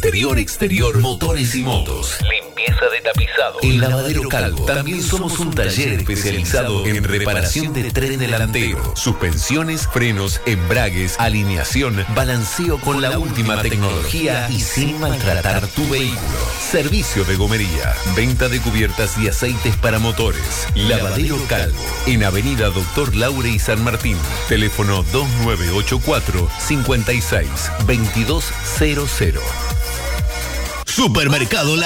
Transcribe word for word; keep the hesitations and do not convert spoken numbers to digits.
interior, exterior, motores y motos. Limpieza de tapizado. El Lavadero Calvo. También somos un taller especializado en reparación de tren delantero, suspensiones, frenos, embragues, alineación, balanceo con la última tecnología y sin maltratar tu vehículo. Servicio de gomería, venta de cubiertas y aceites para motores. Lavadero Calvo, en Avenida Doctor Laure y San Martín. Teléfono dos nueve ocho cuatro, cinco seis, dos dos cero cero. Supermercado La